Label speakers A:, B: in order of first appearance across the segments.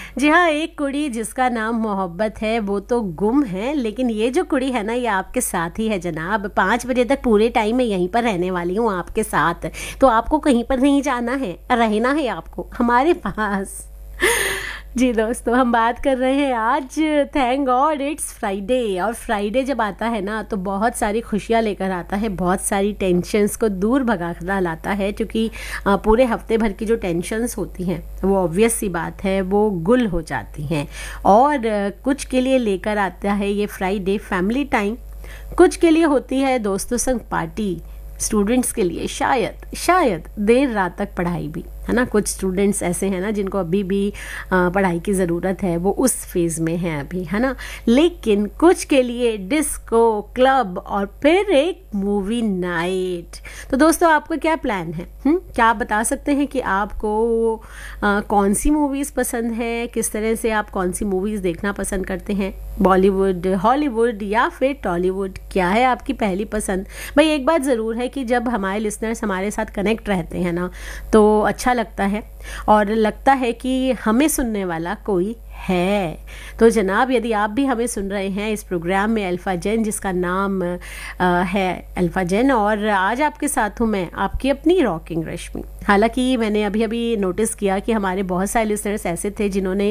A: जी हाँ, एक कुड़ी जिसका नाम मोहब्बत है वो तो गुम है, लेकिन ये जो कुड़ी है ना ये आपके साथ ही है जनाब। 5 बजे तक पूरे टाइम मैं यहीं पर रहने वाली हूँ आपके साथ, तो आपको कहीं पर नहीं जाना है, रहना है आपको हमारे पास। जी दोस्तों, हम बात कर रहे हैं आज, थैंक गॉड इट्स फ्राइडे। और फ्राइडे जब आता है ना तो बहुत सारी खुशियाँ लेकर आता है, बहुत सारी टेंशन्स को दूर भगा कर लाता है, क्योंकि पूरे हफ्ते भर की जो टेंशन्स होती हैं वो ऑब्वियस सी बात है वो गुल हो जाती हैं। और कुछ के लिए लेकर आता है ये फ्राइडे फैमिली टाइम, कुछ के लिए होती है दोस्तों संग पार्टी, स्टूडेंट्स के लिए शायद देर रात तक पढ़ाई भी, है ना। कुछ स्टूडेंट्स ऐसे हैं ना जिनको अभी भी पढ़ाई की ज़रूरत है, वो उस फेज़ में हैं अभी, है ना। लेकिन कुछ के लिए डिस्को, क्लब और फिर एक मूवी नाइट। तो दोस्तों आपका क्या प्लान है? क्या आप बता सकते हैं कि आपको कौन सी मूवीज़ पसंद है, किस तरह से आप कौन सी मूवीज़ देखना पसंद करते हैं, बॉलीवुड, हॉलीवुड या फिर टॉलीवुड? क्या है आपकी पहली पसंद? भाई एक बात ज़रूर है कि जब हमारे लिसनर्स हमारे साथ कनेक्ट रहते हैं ना तो अच्छा लगता है, और लगता है कि हमें सुनने वाला कोई है। तो जनाब, यदि आप भी हमें सुन रहे हैं इस प्रोग्राम में अल्फ़ा जेन, जिसका नाम है अल्फ़ा जेन, और आज आपके साथ हूँ मैं, आपकी अपनी रॉकिंग रश्मि। हालांकि मैंने अभी अभी नोटिस किया कि हमारे बहुत सारे लिसनर्स ऐसे थे जिन्होंने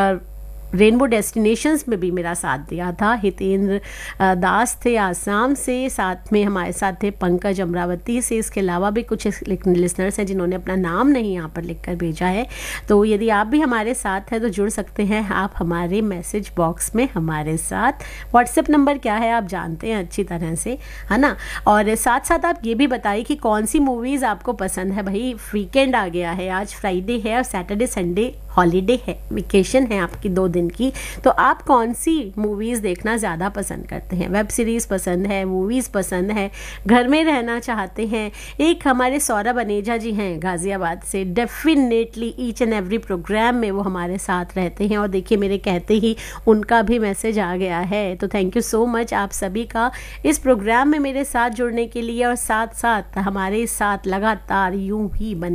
A: रेनबो डेस्टिनेशंस में भी मेरा साथ दिया था। हितेंद्र दास थे आसाम से, साथ में हमारे साथ थे पंकज अमरावती से। इसके अलावा भी कुछ लिसनर्स हैं जिन्होंने अपना नाम नहीं यहाँ पर लिखकर भेजा है। तो यदि आप भी हमारे साथ हैं तो जुड़ सकते हैं आप हमारे मैसेज बॉक्स में हमारे साथ। व्हाट्सएप नंबर क्या है आप जानते हैं अच्छी तरह से, है ना। और साथ साथ आप ये भी बताइए कि कौन सी मूवीज़ आपको पसंद है। भाई वीकेंड आ गया है, आज फ्राइडे है और सैटरडे संडे हॉलीडे है, वेकेशन है आपकी 2 दिन की। तो आप कौन सी मूवीज़ देखना ज़्यादा पसंद करते हैं? वेब सीरीज़ पसंद है, मूवीज़ पसंद है, घर में रहना चाहते हैं? एक हमारे सौरभ अनेजा जी हैं गाज़ियाबाद से, definitely each and every programme में वो हमारे साथ रहते हैं। और देखिए मेरे कहते ही उनका भी मैसेज आ गया है, तो थैंक यू सो मच आप सभी का इस प्रोग्राम में मेरे साथ जुड़ने के लिए, और साथ साथ हमारे साथ लगातार यूं ही बने